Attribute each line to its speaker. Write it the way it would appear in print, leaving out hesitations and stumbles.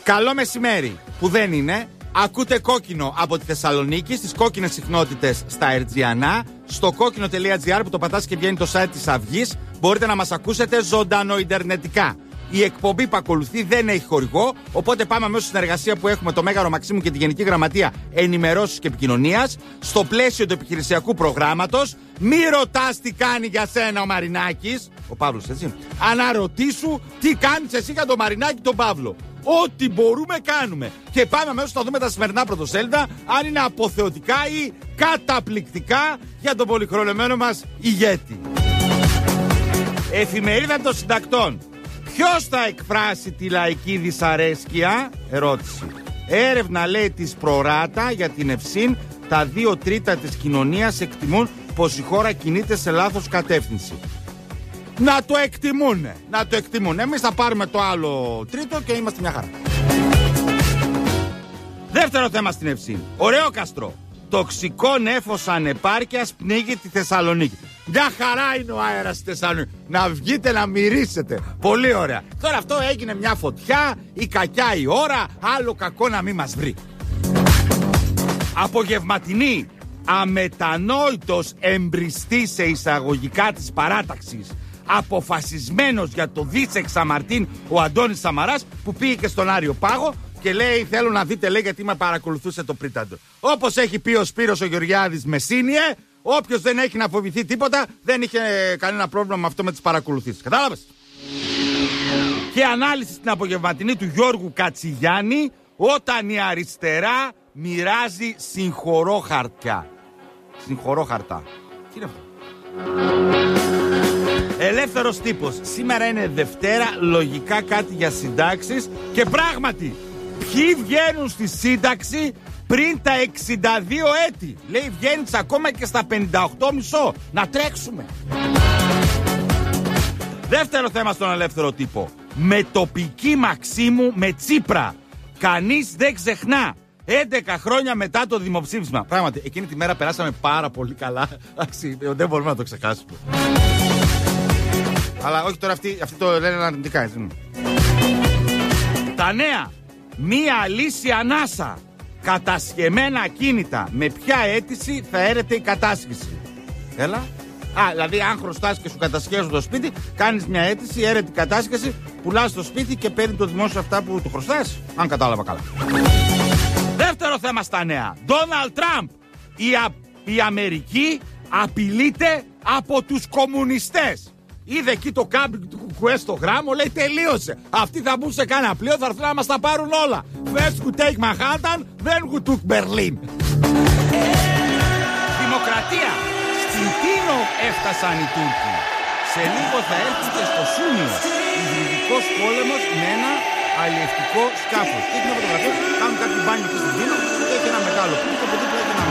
Speaker 1: Καλό μεσημέρι, που δεν είναι. Ακούτε κόκκινο από τη Θεσσαλονίκη, στις κόκκινες συχνότητες στα Ερτζιανά, στο κόκκινο.gr που το πατάς και βγαίνει το site της Αυγής. Μπορείτε να μας ακούσετε ζωντανοιντερνετικά. Η εκπομπή που ακολουθεί δεν έχει χορηγό, οπότε πάμε αμέσως στην συνεργασία που έχουμε το Μέγαρο Μαξίμου και τη Γενική Γραμματεία Ενημερώσεις και Επικοινωνίας. Στο πλαίσιο του επιχειρησιακού προγράμματος, μη ρωτάς τι κάνει για σένα ο Μαρινάκης. Ο Παύλος, έτσι. Αναρωτήσου τι κάνεις εσύ για τον Μαρινάκη τον Παύλο. Ό,τι μπορούμε κάνουμε. Και πάμε αμέσως να δούμε τα σημερινά πρωτοσέλιδα, αν είναι αποθεωτικά ή καταπληκτικά για τον πολυχρονεμένο μας ηγέτη. Εφημερίδα των Συντακτών. Ποιος θα εκφράσει τη λαϊκή δυσαρέσκεια? Ερώτηση. Έρευνα, λέει, της Προράτα για την Ευσύν. Τα 2/3 της κοινωνίας εκτιμούν πως η χώρα κινείται σε λάθος κατεύθυνση. Να το εκτιμούνε. Να το εκτιμούν. Εμείς θα πάρουμε το άλλο τρίτο και είμαστε μια χαρά. Δεύτερο θέμα στην Ευσύν. Ωραίο Καστρό. Τοξικό νέφος ανεπάρκειας πνίγει τη Θεσσαλονίκη. Μια χαρά είναι ο αέρας στη Θεσσαλονίκη. Να βγείτε να μυρίσετε. Πολύ ωραία. Τώρα αυτό έγινε μια φωτιά, η κακιά η ώρα, άλλο κακό να μην μας βρει. Απογευματινή. Αμετανόητος εμπριστής σε εισαγωγικά της παράταξης. Αποφασισμένος για το δίσεξ αμαρτίν ο Αντώνης Σαμαράς, που πήγε και στον Άριο Πάγο και λέει: θέλω να δείτε, λέει, γιατί με παρακολουθούσε το πρίταντο. Όπως έχει πει ο Σπύρος ο Γεωργιάδης Μεσίνιε, όποιος δεν έχει να φοβηθεί τίποτα, δεν είχε κανένα πρόβλημα με αυτό, με τις παρακολουθήσεις. Κατάλαβες? Και ανάλυση στην απογευματινή του Γιώργου Κατσιγιάννη, όταν η αριστερά μοιράζει συγχωρόχαρτια. Συγχωρόχαρτα. Τι είναι αυτό? Ελεύθερος τύπος. Σήμερα είναι Δευτέρα, λογικά κάτι για συντάξεις. Και πράγματι, ποιοι βγαίνουν στη σύνταξη πριν τα 62 έτη? Λέει, βγαίνεις ακόμα και στα 58,5. Να τρέξουμε. Δεύτερο θέμα στον ελεύθερο τύπο. Με τοπική Μαξίμου με Τσίπρα. Κανείς δεν ξεχνά. 11 χρόνια μετά το δημοψήφισμα. Πράγματι, εκείνη τη μέρα περάσαμε πάρα πολύ καλά. Δεν μπορούμε να το ξεχάσουμε. Αλλά όχι τώρα, αυτοί το λένε αρνητικά, έτσι. Τα νέα. Μία λύση ανάσα. Κατασχεμένα ακίνητα. Με ποια αίτηση θα έρεται η κατάσχεση? Έλα. Δηλαδή αν χρωστάς και σου κατασχέζουν το σπίτι, κάνεις μια αίτηση, έρεται η κατάσχεση, πουλάς το σπίτι και παίρνει το δημόσιο αυτά που του χρωστάς. Αν κατάλαβα καλά. Δεύτερο θέμα στα νέα. Ντόναλντ Τραμπ. Η Αμερική απειλείται από τους κομμουνιστές. Είδε εκεί το κάμπινγκ του Κουκουέ στο γράμμο, λέει τελείωσε. Αυτοί θα μπουν σε κάνα πλοίο, θα έρθουν να μας τα πάρουν όλα. First who take Manhattan, then who took Berlin. Δημοκρατία. Στην Τίνο έφτασαν οι Τούρκοι. Σε λίγο θα έρθει και στο Σούνιο. Υβριδικός πόλεμος με ένα αλλιευτικό σκάφος. Έχει μια φωτογραφία, κάνουν κάτι μπάνιο εκεί στην Τίνο και έχει ένα μεγάλο πλοίο και από δίπλα έχει ένα